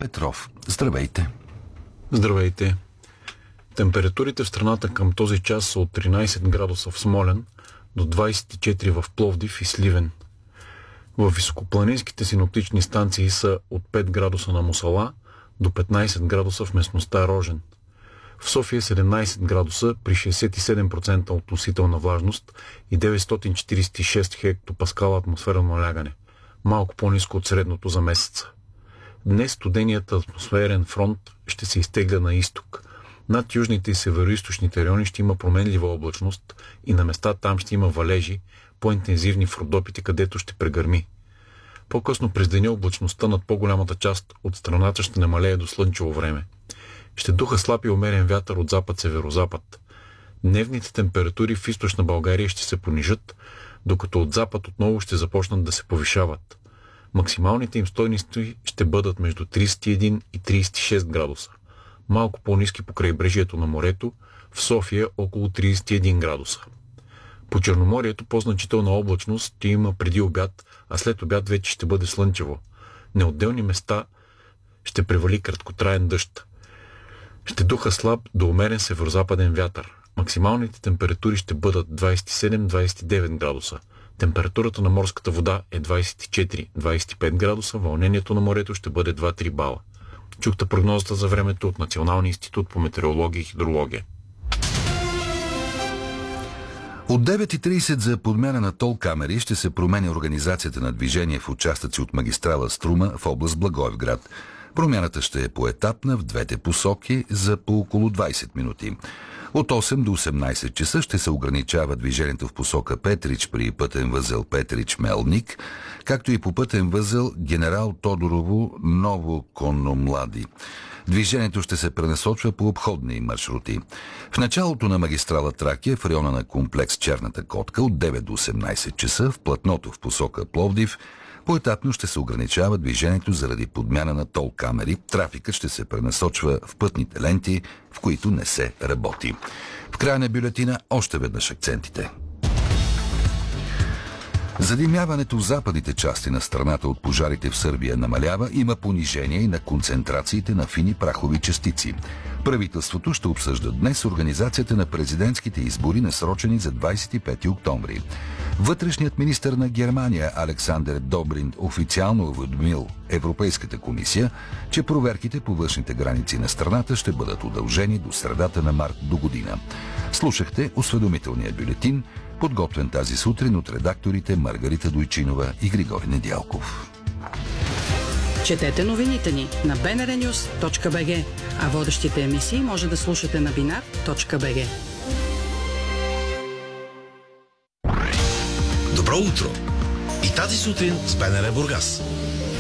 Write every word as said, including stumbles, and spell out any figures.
Петров. Здравейте! Здравейте! Температурите в страната към този час са от тринайсет градуса в Смолян до двайсет и четири в Пловдив и Сливен. В високопланинските синоптични станции са от пет градуса на Мусала до петнайсет градуса в местността Рожен. В София седемнайсет градуса при шейсет и седем процента относителна влажност и деветстотин четирийсет и шест хектопаскала атмосферно налягане, малко по-ниско от средното за месеца. Днес студеният атмосферен фронт ще се изтегля на изток. Над южните и североизточните райони ще има променлива облачност и на места там ще има валежи, по-интензивни в Родопите, където ще прегърми. По-късно през деня облачността над по-голямата част от страната ще намалее до слънчево време. Ще духа слаб и умерен вятър от запад-северозапад. Дневните температури в източна България ще се понижат, докато от запад отново ще започнат да се повишават. Максималните им стойности ще бъдат между трийсет и един и трийсет и шест градуса. Малко по-ниски по крайбрежието на морето, в София около трийсет и един градуса. По Черноморието по-значителна облачност ще има преди обяд, а след обяд вече ще бъде слънчево. На отделни места ще превали краткотраен дъжд. Ще духа слаб до умерен северозападен вятър. Максималните температури ще бъдат двайсет и седем до двайсет и девет градуса. Температурата на морската вода е двайсет и четири до двайсет и пет градуса, вълнението на морето ще бъде два-три бала. Чухте прогнозата за времето от Националния институт по метеорология и хидрология. От девет и трийсет за подмяна на тол камери ще се променя организацията на движение в участъци от магистрала Струма в област Благоевград. Промяната ще е поетапна в двете посоки за по около двайсет минути. От осем до осемнайсет часа ще се ограничава движението в посока Петрич при пътен възел Петрич-Мелник, както и по пътен възел Генерал Тодорово Ново Конномлади. Движението ще се пренасочва по обходни маршрути. В началото на магистрала Тракия в района на комплекс Черната котка от девет до осемнайсет часа в платното в посока Пловдив поетапно ще се ограничава движението заради подмяна на тол камери. Трафикът ще се пренасочва в пътните ленти, в които не се работи. В края на бюлетина още веднъж акцентите. Задимяването в западните части на страната от пожарите в Сърбия намалява, има понижение и на концентрациите на фини прахови частици. Правителството ще обсъжда днес организацията на президентските избори, насрочени за двайсет и пети октомври. Вътрешният министър на Германия Александър Добринд официално уведомил Европейската комисия, че проверките по външните граници на страната ще бъдат удължени до средата на март до година. Слушахте осведомителния бюлетин, подготвен тази сутрин от редакторите Маргарита Дойчинова и Григорий Недялков. Четете новините ни на би ен ар нюс точка би джи, а водещите емисии може да слушате на бинар точка би джи. Добро утро! И тази сутрин с БНР Бургас.